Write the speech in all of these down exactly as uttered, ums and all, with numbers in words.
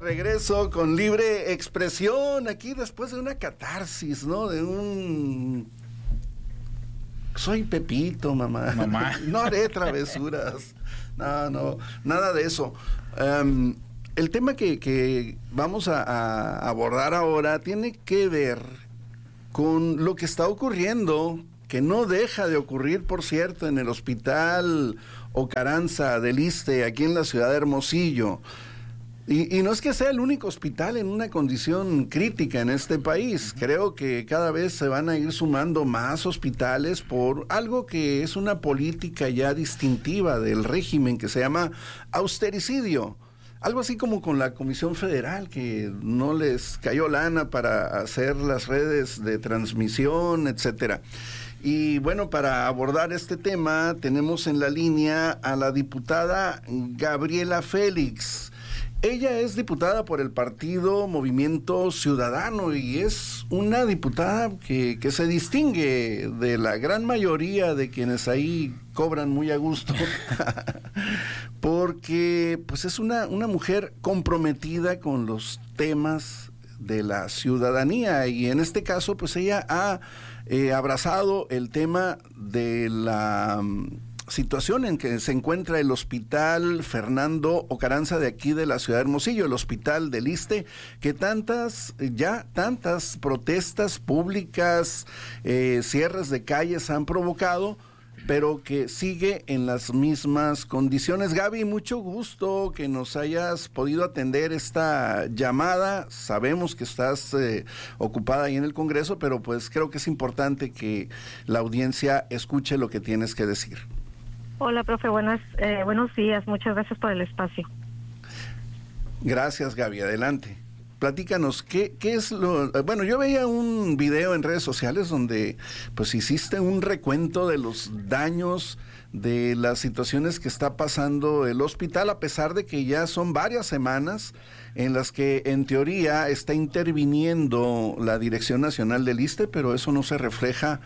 Regreso con libre expresión aquí después de una catarsis, ¿no? De un... Soy Pepito, mamá. Mamá. No haré travesuras. No, no, nada de eso. Um, el tema que, que vamos a, a abordar ahora tiene que ver con lo que está ocurriendo, que no deja de ocurrir, por cierto, en el Hospital Ocaranza del Iste, aquí en la ciudad de Hermosillo. Y, y no es que sea el único hospital en una condición crítica en este país. Creo que cada vez se van a ir sumando más hospitales por algo que es una política ya distintiva del régimen que se llama austericidio. Algo así como con la Comisión Federal, que no les cayó lana para hacer las redes de transmisión, etcétera. Y bueno, para abordar este tema tenemos en la línea a la diputada Gabriela Félix. Ella es diputada por el partido Movimiento Ciudadano y es una diputada que, que se distingue de la gran mayoría de quienes ahí cobran muy a gusto, porque pues es una, una mujer comprometida con los temas de la ciudadanía y en este caso pues ella ha eh, abrazado el tema de la... situación en que se encuentra el Hospital Fernando Ocaranza de aquí de la ciudad de Hermosillo, el Hospital del Iste, que tantas, ya tantas protestas públicas, eh, cierres de calles han provocado, pero que sigue en las mismas condiciones. Gaby, mucho gusto que nos hayas podido atender esta llamada. Sabemos que estás eh, ocupada ahí en el Congreso, pero pues creo que es importante que la audiencia escuche lo que tienes que decir. Hola, profe, buenas, eh, buenos días, muchas gracias por el espacio. Gracias, Gaby, adelante. Platícanos, ¿qué, qué es lo...? Bueno, yo veía un video en redes sociales donde pues hiciste un recuento de los daños, de las situaciones que está pasando el hospital, a pesar de que ya son varias semanas en las que en teoría está interviniendo la Dirección Nacional del Iste, pero eso no se refleja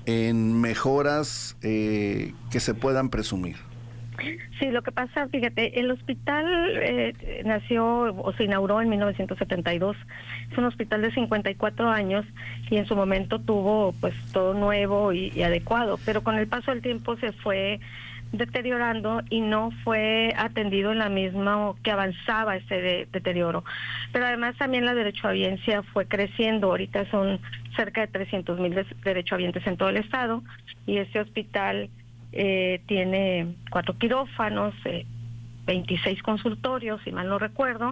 en mejoras eh, que se puedan presumir. Sí, lo que pasa, fíjate, el hospital eh, nació o se inauguró en mil novecientos setenta y dos. Es un hospital de cincuenta y cuatro años y en su momento tuvo pues todo nuevo y, y adecuado, pero con el paso del tiempo se fue deteriorando y no fue atendido en la misma que avanzaba ese de, deterioro. Pero además también la derechohabiencia fue creciendo. Ahorita son cerca de trescientos mil derechohabientes en todo el estado y este hospital eh, tiene cuatro quirófanos, eh, veintiséis consultorios, si mal no recuerdo,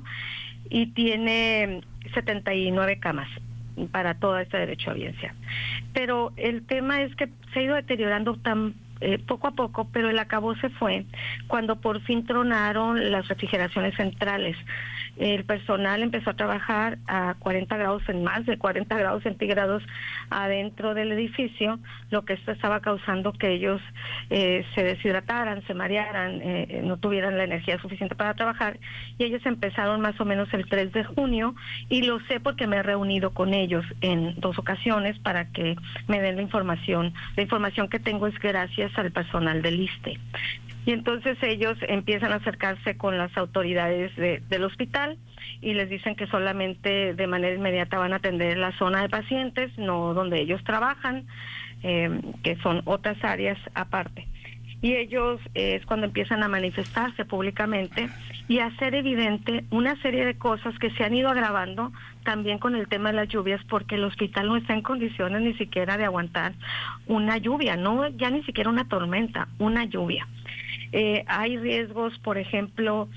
y tiene setenta y nueve camas para toda esta derechohabiencia. Pero el tema es que se ha ido deteriorando tan Eh, poco a poco, pero el acabose fue cuando por fin tronaron las refrigeraciones centrales. El personal empezó a trabajar a cuarenta grados, en más de cuarenta grados centígrados adentro del edificio, lo que esto estaba causando que ellos eh, se deshidrataran, se marearan, eh, no tuvieran la energía suficiente para trabajar, y ellos empezaron más o menos el tres de junio, y lo sé porque me he reunido con ellos en dos ocasiones para que me den la información. La información que tengo es gracias al personal del Iste. Y entonces ellos empiezan a acercarse con las autoridades de, del hospital y les dicen que solamente de manera inmediata van a atender la zona de pacientes, no donde ellos trabajan, eh, que son otras áreas aparte. Y ellos eh, es cuando empiezan a manifestarse públicamente y a hacer evidente una serie de cosas que se han ido agravando también con el tema de las lluvias, porque el hospital no está en condiciones ni siquiera de aguantar una lluvia, no ya ni siquiera una tormenta, una lluvia. Eh, hay riesgos, por ejemplo,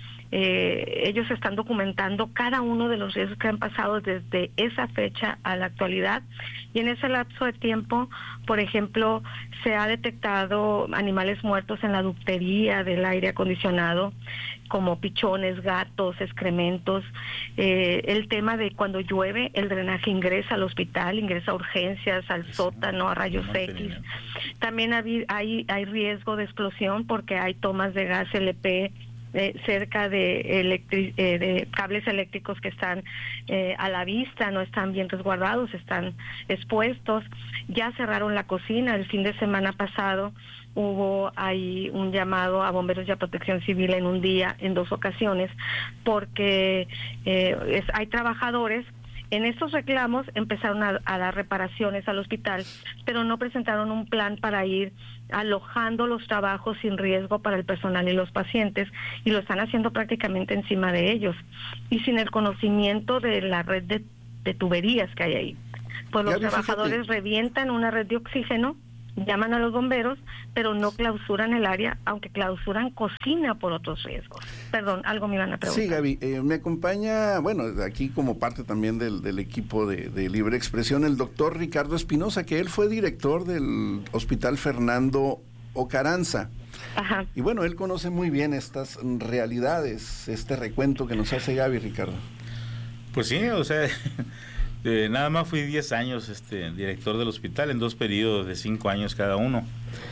eh, ellos están documentando cada uno de los riesgos que han pasado desde esa fecha a la actualidad, y en ese lapso de tiempo, por ejemplo, se ha detectado animales muertos en la ductería del aire acondicionado, como pichones, gatos, excrementos. Eh, el tema de cuando llueve, el drenaje ingresa al hospital, ingresa a urgencias, al sótano, a rayos X. También hay, hay, hay riesgo de explosión porque hay tomas de gas L P eh, cerca de, electri eh, de cables eléctricos que están eh, a la vista, no están bien resguardados, están expuestos. Ya cerraron la cocina. El fin de semana pasado hubo ahí un llamado a bomberos y a protección civil en un día, en dos ocasiones, porque eh, es, hay trabajadores. En estos reclamos empezaron a, a dar reparaciones al hospital, pero no presentaron un plan para ir alojando los trabajos sin riesgo para el personal y los pacientes, y lo están haciendo prácticamente encima de ellos, y sin el conocimiento de la red de, de tuberías que hay ahí. Pues los Gaby, trabajadores fíjate. revientan una red de oxígeno, llaman a los bomberos, pero no clausuran el área, aunque clausuran cocina por otros riesgos. Perdón, algo me iban a preguntar. Sí, Gaby, eh, me acompaña, bueno, aquí como parte también del, del equipo de, de Libre Expresión, el doctor Ricardo Espinosa, que él fue director del Hospital Fernando Ocaranza. Ajá. Y bueno, él conoce muy bien estas realidades, este recuento que nos hace Gaby, Ricardo. Pues sí, o sea... Eh, nada más fui diez años este, director del hospital, en dos periodos de cinco años cada uno.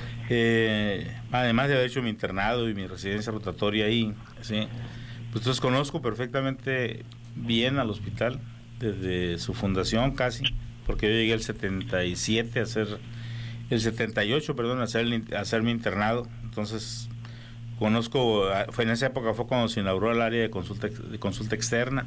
Eh, además de haber hecho mi internado y mi residencia rotatoria ahí, ¿sí? Pues entonces conozco perfectamente bien al hospital, desde su fundación casi, porque yo llegué el setenta y siete a hacer, el setenta y ocho, perdón, a hacer, el, a hacer mi internado. Entonces conozco, fue en esa época fue cuando se inauguró el área de consulta, de consulta externa.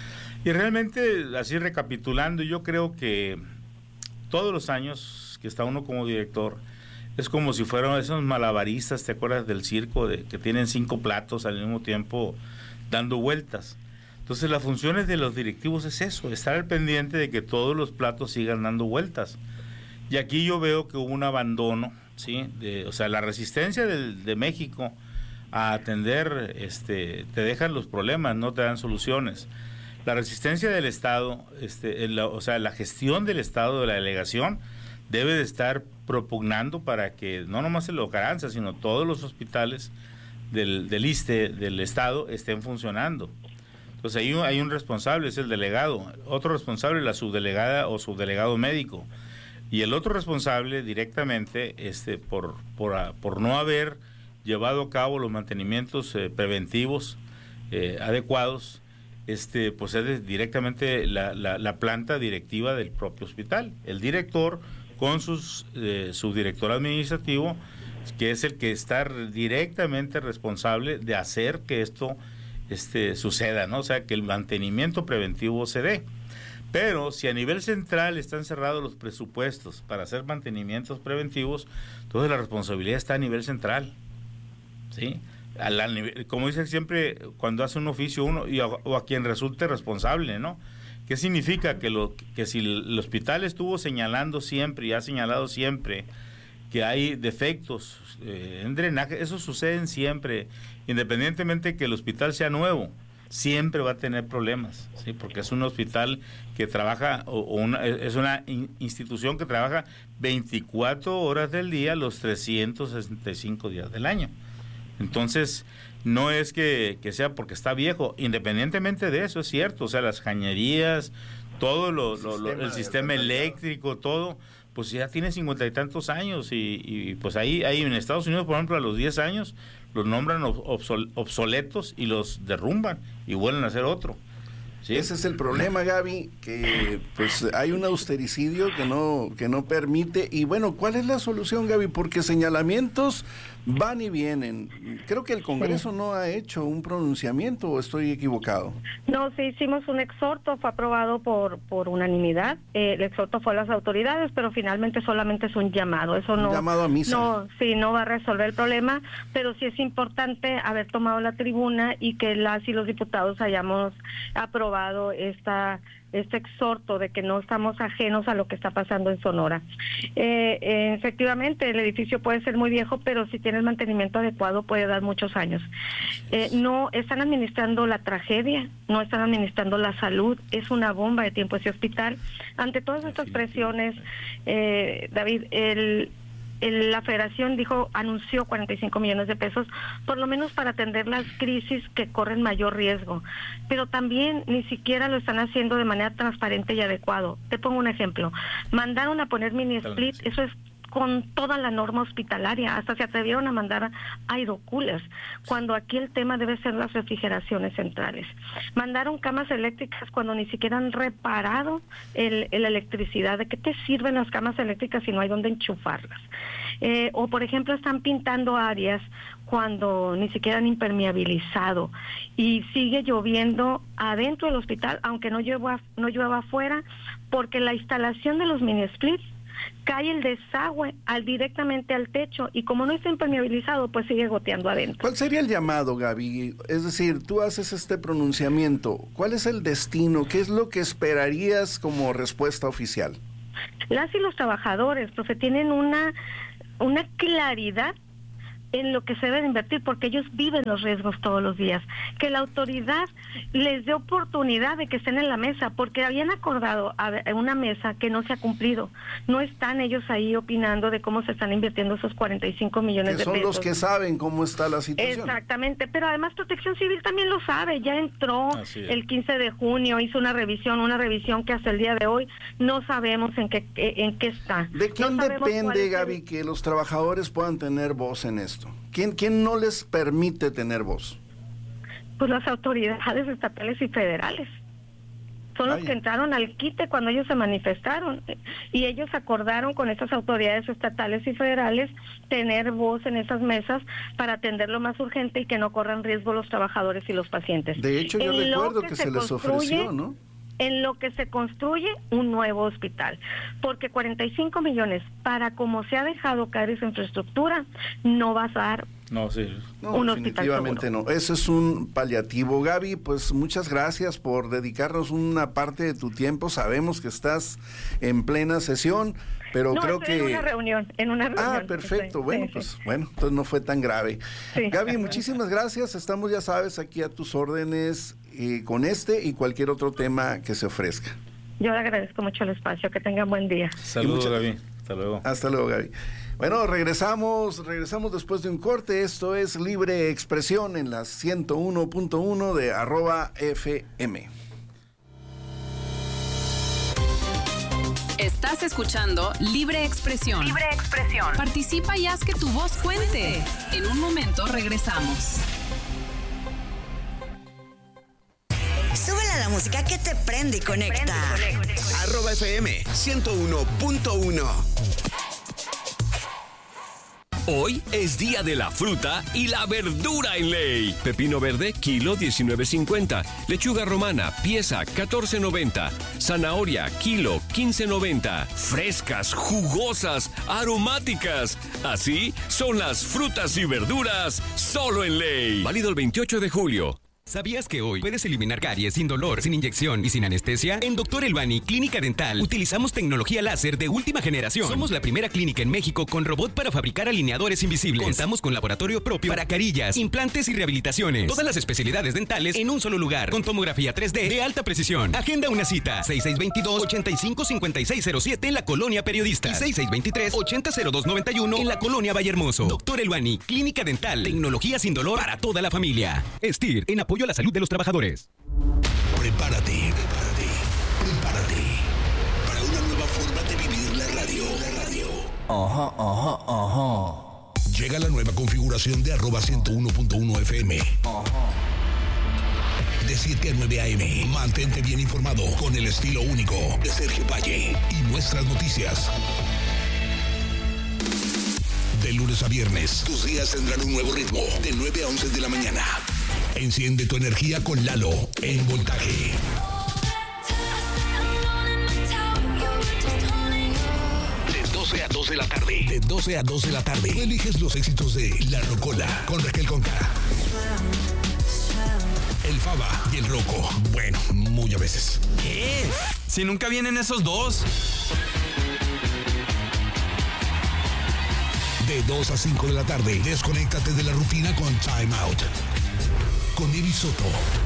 Y realmente, así recapitulando, yo creo que todos los años que está uno como director, es como si fueran esos malabaristas, ¿te acuerdas del circo? De, que tienen cinco platos al mismo tiempo dando vueltas. Entonces, las funciones de los directivos es eso, estar al pendiente de que todos los platos sigan dando vueltas. Y aquí yo veo que hubo un abandono, ¿sí? De, o sea, la resistencia del, de México a atender, este, te dejan los problemas, no te dan soluciones. La resistencia del Estado, este, la, o sea, la gestión del Estado de la delegación debe de estar propugnando para que no nomás el Ocaranza, sino todos los hospitales del, del ISSSTE, del Estado, estén funcionando. Entonces hay un, hay un responsable, es el delegado, otro responsable, la subdelegada o subdelegado médico, y el otro responsable directamente este, por, por, por no haber llevado a cabo los mantenimientos eh, preventivos eh, adecuados, este pues es directamente la, la, la planta directiva del propio hospital, el director con sus eh, subdirector administrativo, que es el que está directamente responsable de hacer que esto este suceda, ¿no? O sea, que el mantenimiento preventivo se dé. Pero si a nivel central están cerrados los presupuestos para hacer mantenimientos preventivos, entonces la responsabilidad está a nivel central, ¿sí? A la, como dice siempre, cuando hace un oficio uno y a, o a quien resulte responsable, ¿no? ¿Qué significa? Que, lo, que si el hospital estuvo señalando siempre y ha señalado siempre que hay defectos eh, en drenaje, eso sucede siempre, independientemente que el hospital sea nuevo, siempre va a tener problemas, ¿sí? Porque es un hospital que trabaja, o, o una, es una in, institución que trabaja veinticuatro horas del día, los trescientos sesenta y cinco días del año. Entonces, no es que, que sea porque está viejo, independientemente de eso, es cierto, o sea, las cañerías, todo lo, lo, lo, el sistema eléctrico, todo, pues ya tiene cincuenta y tantos años y, y pues ahí, ahí en Estados Unidos, por ejemplo, a los diez años los nombran obsol, obsoletos y los derrumban y vuelven a hacer otro. ¿Sí? Ese es el problema, Gaby, que pues hay un austericidio que no que no permite. Y bueno, ¿cuál es la solución, Gaby? Porque señalamientos van y vienen. Creo que el Congreso sí. no ha hecho un pronunciamiento, ¿o estoy equivocado? No, sí hicimos un exhorto, fue aprobado por por unanimidad. Eh, el exhorto fue a las autoridades, pero finalmente solamente es un llamado. Eso no. Un llamado a misa. No, sí, no va a resolver el problema, pero sí es importante haber tomado la tribuna y que las y los diputados hayamos aprobado esta este exhorto de que no estamos ajenos a lo que está pasando en Sonora. Eh, eh, efectivamente, el edificio puede ser muy viejo, pero si tiene el mantenimiento adecuado puede dar muchos años. Eh, no están administrando la tragedia, no están administrando la salud, es una bomba de tiempo ese hospital. Ante todas estas presiones, eh, David, el El, la federación dijo, anunció cuarenta y cinco millones de pesos, por lo menos para atender las crisis que corren mayor riesgo, pero también ni siquiera lo están haciendo de manera transparente y adecuado. Te pongo un ejemplo, mandaron a poner mini split, eso es con toda la norma hospitalaria, hasta se atrevieron a mandar aerocoolers, cuando aquí el tema debe ser las refrigeraciones centrales. Mandaron camas eléctricas cuando ni siquiera han reparado el, el electricidad. ¿De qué te sirven las camas eléctricas si no hay dónde enchufarlas? Eh, o por ejemplo están pintando áreas cuando ni siquiera han impermeabilizado y sigue lloviendo adentro del hospital, aunque no llueva, no llueva afuera, porque la instalación de los mini splits cae el desagüe al, directamente al techo y como no está impermeabilizado, pues sigue goteando adentro. ¿Cuál sería el llamado, Gaby? Es decir, tú haces este pronunciamiento. ¿Cuál es el destino? ¿Qué es lo que esperarías como respuesta oficial? Las y los trabajadores, profe, tienen una, una claridad en lo que se debe invertir, porque ellos viven los riesgos todos los días. Que la autoridad les dé oportunidad de que estén en la mesa, porque habían acordado a una mesa que no se ha cumplido. No están ellos ahí opinando de cómo se están invirtiendo esos cuarenta y cinco millones de pesos. Que son los que saben cómo está la situación. Exactamente, pero además Protección Civil también lo sabe, ya entró el quince de junio, hizo una revisión, una revisión que hasta el día de hoy no sabemos en qué, en qué está. ¿De quién no depende, Gaby, el... que los trabajadores puedan tener voz en esto? ¿Quién, ¿Quién no les permite tener voz? Pues las autoridades estatales y federales. Son Vaya. los que entraron al quite cuando ellos se manifestaron. Y ellos acordaron con esas autoridades estatales y federales tener voz en esas mesas para atender lo más urgente y que no corran riesgo los trabajadores y los pacientes. De hecho, yo en recuerdo que, que se, se les ofreció, ¿no? En lo que se construye un nuevo hospital, porque cuarenta y cinco millones para como se ha dejado caer esa infraestructura no va a dar no, sí. no, un definitivamente no. Eso es un paliativo. Gaby, pues muchas gracias por dedicarnos una parte de tu tiempo. Sabemos que estás en plena sesión, pero no, creo estoy que en una reunión, en una reunión. Ah, perfecto. Sí, bueno, sí, pues sí. bueno, entonces no fue tan grave. Sí. Gaby, muchísimas gracias. Estamos, ya sabes, aquí a tus órdenes eh, con este y cualquier otro tema que se ofrezca. Yo le agradezco mucho el espacio. Que tengan buen día. Saludos, Gaby. Hasta luego. Hasta luego, Gaby. Bueno, regresamos, regresamos después de un corte. Esto es Libre Expresión en las ciento uno punto uno de arroba F M. Estás escuchando Libre Expresión. Libre Expresión. Participa y haz que tu voz cuente. En un momento regresamos. Súbele a la música que te prende y conecta. Arroba F M ciento uno punto uno. Hoy es día de la fruta y la verdura en ley. Pepino verde, kilo diecinueve cincuenta. Lechuga romana, pieza catorce noventa. Zanahoria, kilo quince noventa. Frescas, jugosas, aromáticas. Así son las frutas y verduras solo en ley. Válido el veintiocho de julio. ¿Sabías que hoy puedes eliminar caries sin dolor, sin inyección y sin anestesia? En Doctor Elbani Clínica Dental utilizamos tecnología láser de última generación. Somos la primera clínica en México con robot para fabricar alineadores invisibles. Contamos con laboratorio propio para carillas, implantes y rehabilitaciones. Todas las especialidades dentales en un solo lugar, con tomografía tres D de alta precisión. Agenda una cita. seis seis dos dos, ocho cinco cinco seis cero siete en la Colonia Periodista y seis seis dos tres, ocho cero dos nueve uno en la Colonia Vallehermoso. Doctor Elbani Clínica Dental. Tecnología sin dolor para toda la familia. Estir, en apoyo a la salud de los trabajadores. Prepárate, prepárate, prepárate para una nueva forma de vivir la radio. La radio. Ajá, ajá, ajá. Llega la nueva configuración de arroba ciento uno punto uno F M. Ajá. De siete a nueve a eme. Mantente bien informado con el estilo único de Sergio Valle y nuestras noticias. De lunes a viernes, tus días tendrán un nuevo ritmo. De nueve a once de la mañana. Enciende tu energía con Lalo en Voltaje. De doce a dos de la tarde. De doce a dos de la tarde. Tú eliges los éxitos de La Rocola con Raquel Conca. El Faba y el Roco. Bueno, muy a veces. ¿Qué? Si nunca vienen esos dos. De dos a cinco de la tarde, desconéctate de la rutina con Time Out. Con Evi Soto.